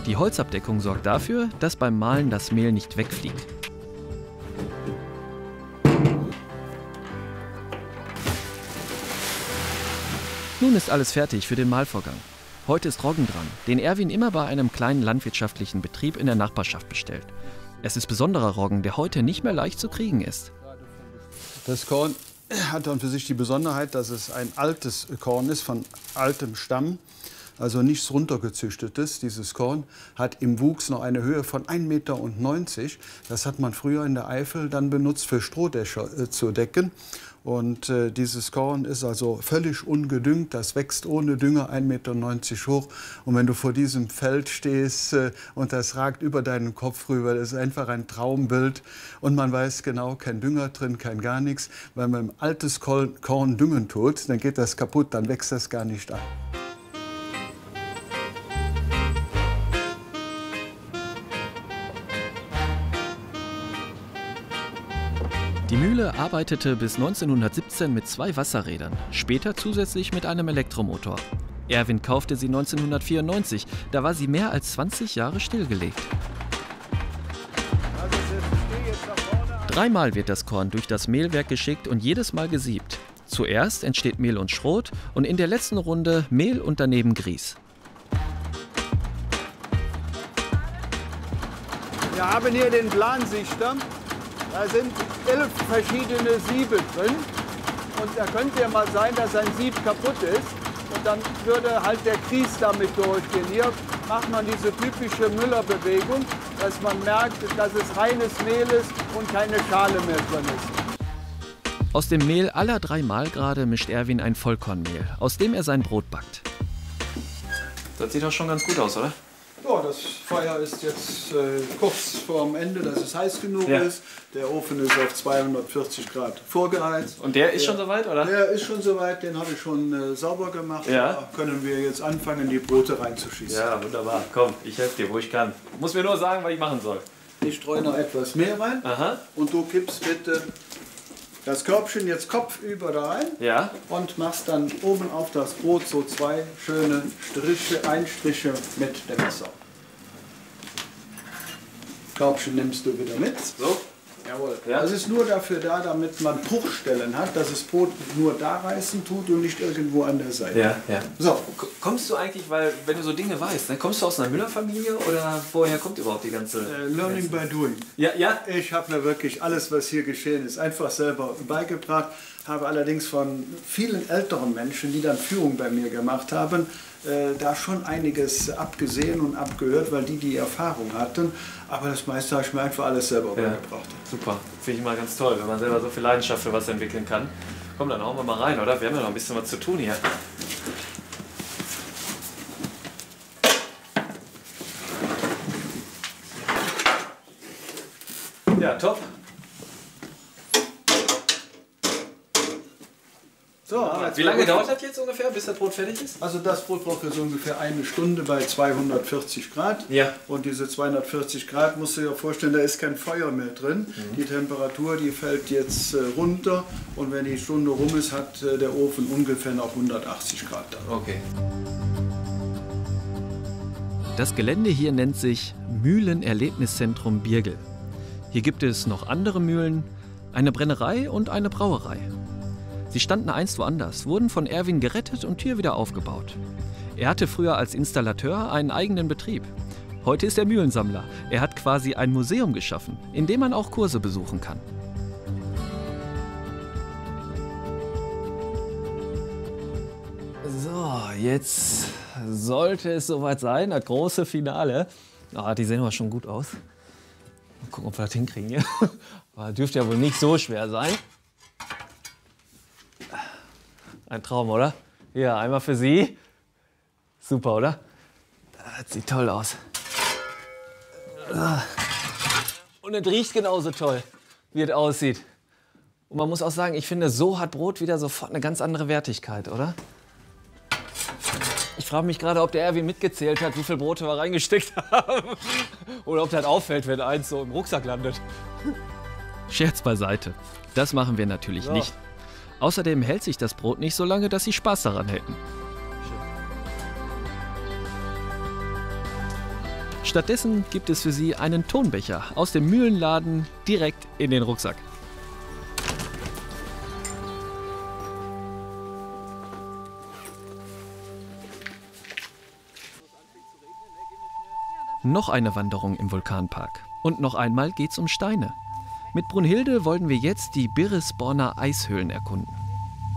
Die Holzabdeckung sorgt dafür, dass beim Mahlen das Mehl nicht wegfliegt. Nun ist alles fertig für den Mahlvorgang. Heute ist Roggen dran, den Erwin immer bei einem kleinen landwirtschaftlichen Betrieb in der Nachbarschaft bestellt. Es ist besonderer Roggen, der heute nicht mehr leicht zu kriegen ist. Das Korn hat dann für sich die Besonderheit, dass es ein altes Korn ist, von altem Stamm, also nichts runtergezüchtetes. Dieses Korn hat im Wuchs noch eine Höhe von 1,90 Meter. Das hat man früher in der Eifel dann benutzt, für Strohdächer zu decken. Und dieses Korn ist also völlig ungedüngt, das wächst ohne Dünger 1,90 Meter hoch. Und wenn du vor diesem Feld stehst und das ragt über deinen Kopf rüber, das ist einfach ein Traumbild. Und man weiß genau, kein Dünger drin, kein gar nichts. Wenn man altes Korn düngen tut, dann geht das kaputt, dann wächst das gar nicht an. Die Mühle arbeitete bis 1917 mit 2 Wasserrädern, später zusätzlich mit einem Elektromotor. Erwin kaufte sie 1994, da war sie mehr als 20 Jahre stillgelegt. Dreimal wird das Korn durch das Mehlwerk geschickt und jedes Mal gesiebt. Zuerst entsteht Mehl und Schrot und in der letzten Runde Mehl und daneben Grieß. Wir haben hier den Plansichter. Da sind 11 verschiedene Siebe drin. Und da könnte ja mal sein, dass ein Sieb kaputt ist. Und dann würde halt der Grieß damit durchgehen. Hier macht man diese typische Müllerbewegung, dass man merkt, dass es reines Mehl ist und keine Schale mehr drin ist. Aus dem Mehl aller 3 Mahlgrade mischt Erwin ein Vollkornmehl, aus dem er sein Brot backt. Das sieht doch schon ganz gut aus, oder? Ja, das Feuer ist jetzt kurz vorm Ende, dass es heiß genug ist. Der Ofen ist auf 240 Grad vorgeheizt. Und der ist schon soweit, oder? Der ist schon soweit, den habe ich schon sauber gemacht. Ja. Da können wir jetzt anfangen, die Brote reinzuschießen. Ja, wunderbar. Komm, ich helfe dir, wo ich kann. Du musst mir nur sagen, was ich machen soll. Ich streue noch etwas mehr rein. Aha. Und du kippst bitte das Körbchen jetzt kopfüber da rein. Ja. Und machst dann oben auf das Brot so 2 schöne Einstriche mit dem Messer. Körbchen nimmst du wieder mit. So. Jawohl. Ja. Das ist nur dafür da, damit man Bruchstellen hat, dass das Brot nur da reißen tut und nicht irgendwo an der Seite. Ja, ja. So. Kommst du eigentlich, weil wenn du so Dinge weißt, dann kommst du aus einer Müllerfamilie oder woher kommt überhaupt die ganze... Learning by doing. Ja, ja. Ich habe mir wirklich alles, was hier geschehen ist, einfach selber beigebracht. Habe allerdings von vielen älteren Menschen, die dann Führung bei mir gemacht haben, da schon einiges abgesehen und abgehört, weil die Erfahrung hatten. Aber das meiste habe ich mir einfach alles selber beigebracht. Super, finde ich mal ganz toll, wenn man selber so viel Leidenschaft für was entwickeln kann. Komm, dann hauen wir mal rein, oder? Wir haben ja noch ein bisschen was zu tun hier. Ja, top. So, Wie lange dauert das jetzt ungefähr, bis das Brot fertig ist? Also das Brot braucht jetzt ungefähr 1 Stunde bei 240 Grad. Ja. Und diese 240 Grad musst du dir vorstellen, da ist kein Feuer mehr drin. Die Temperatur, die fällt jetzt runter. Und wenn die Stunde rum ist, hat der Ofen ungefähr noch 180 Grad da. Okay. Das Gelände hier nennt sich Mühlenerlebniszentrum Birgel. Hier gibt es noch andere Mühlen, eine Brennerei und eine Brauerei. Sie standen einst woanders, wurden von Erwin gerettet und hier wieder aufgebaut. Er hatte früher als Installateur einen eigenen Betrieb. Heute ist er Mühlensammler. Er hat quasi ein Museum geschaffen, in dem man auch Kurse besuchen kann. So, jetzt sollte es soweit sein, das große Finale. Die sehen aber schon gut aus. Mal gucken, ob wir das hinkriegen hier. Aber dürfte ja wohl nicht so schwer sein. Ein Traum, oder? Ja, einmal für Sie. Super, oder? Das sieht toll aus. Und es riecht genauso toll, wie es aussieht. Und man muss auch sagen, ich finde, so hat Brot wieder sofort eine ganz andere Wertigkeit, oder? Ich frage mich gerade, ob der Erwin mitgezählt hat, wie viel Brote wir reingesteckt haben. Oder ob das auffällt, wenn eins so im Rucksack landet. Scherz beiseite. Das machen wir natürlich nicht. Außerdem hält sich das Brot nicht so lange, dass Sie Spaß daran hätten. Stattdessen gibt es für sie einen Tonbecher aus dem Mühlenladen direkt in den Rucksack. Noch eine Wanderung im Vulkanpark. Und noch einmal geht's um Steine. Mit Brunhilde wollen wir jetzt die Birresborner Eishöhlen erkunden.